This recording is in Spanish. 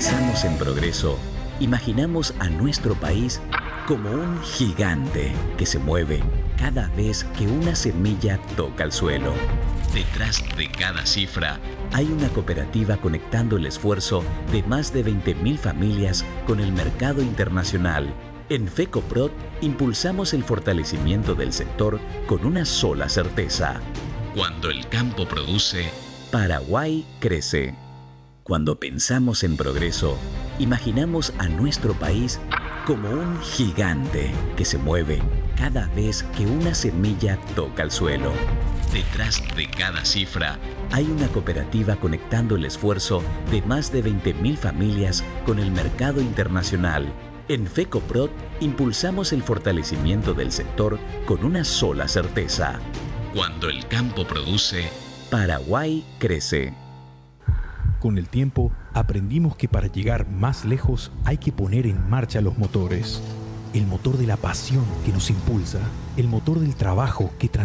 pensamos en progreso, imaginamos a nuestro país como un gigante que se mueve cada vez que una semilla toca el suelo. Detrás de cada cifra hay una cooperativa conectando el esfuerzo de más de 20.000 familias con el mercado internacional. En FECOPROD impulsamos el fortalecimiento del sector con una sola certeza. Cuando el campo produce, Paraguay crece. Cuando pensamos en progreso, imaginamos a nuestro país como un gigante que se mueve cada vez que una semilla toca el suelo. Detrás de cada cifra hay una cooperativa conectando el esfuerzo de más de 20.000 familias con el mercado internacional. En FECOPROD impulsamos el fortalecimiento del sector con una sola certeza. Cuando el campo produce, Paraguay crece. Con el tiempo, aprendimos que para llegar más lejos hay que poner en marcha los motores. El motor de la pasión que nos impulsa, el motor del trabajo que transforma.